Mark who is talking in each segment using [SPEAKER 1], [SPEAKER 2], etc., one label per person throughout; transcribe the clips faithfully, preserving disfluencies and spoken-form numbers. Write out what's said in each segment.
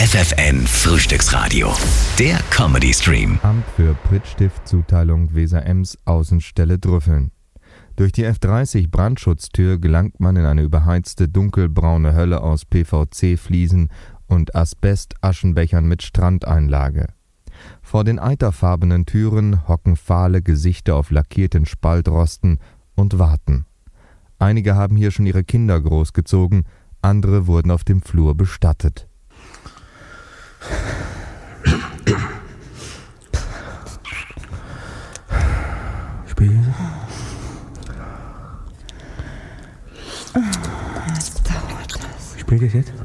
[SPEAKER 1] F F N Frühstücksradio. Der Comedy-Stream.
[SPEAKER 2] Amt für Prittstiftzuteilung Weser-Ems, Außenstelle Drüffeln. Durch die F dreißig Brandschutztür gelangt man in eine überheizte dunkelbraune Hölle aus P V C-Fliesen und Asbest-Aschenbechern mit Strandeinlage. Vor den eiterfarbenen Türen hocken fahle Gesichter auf lackierten Spaltrosten und warten. Einige haben hier schon ihre Kinder großgezogen, andere wurden auf dem Flur bestattet.
[SPEAKER 3] Spiel.
[SPEAKER 4] Was dauert das?
[SPEAKER 3] Spielt das jetzt?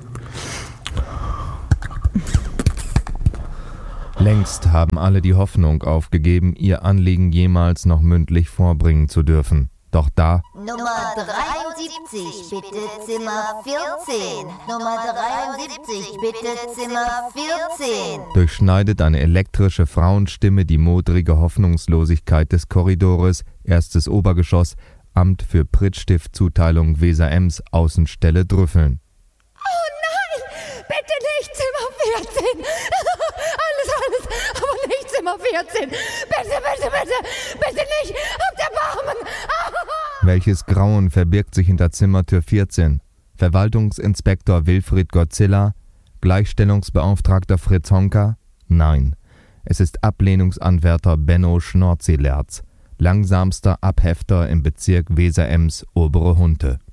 [SPEAKER 2] Längst haben alle die Hoffnung aufgegeben, ihr Anliegen jemals noch mündlich vorbringen zu dürfen. Doch da
[SPEAKER 5] Nummer dreiundsiebzig, bitte Zimmer vierzehn. Nummer dreiundsiebzig, bitte Zimmer vierzehn.
[SPEAKER 2] durchschneidet eine elektrische Frauenstimme die modrige Hoffnungslosigkeit des Korridores, erstes Obergeschoss, Amt für Prittstiftzuteilung Weser-Ems, Außenstelle Drüffeln.
[SPEAKER 4] Oh nein, bitte nicht Zimmer vierzehn. Alles, alles, aber nicht Zimmer vierzehn. Bitte, bitte, bitte, bitte nicht. Habt Erbarmen.
[SPEAKER 2] Welches Grauen verbirgt sich hinter Zimmertür vierzehn? Verwaltungsinspektor Wilfried Godzilla? Gleichstellungsbeauftragter Fritz Honka? Nein, es ist Ablehnungsanwärter Benno Schnorzilerz, langsamster Abhefter im Bezirk Weser-Ems, Obere Hunte.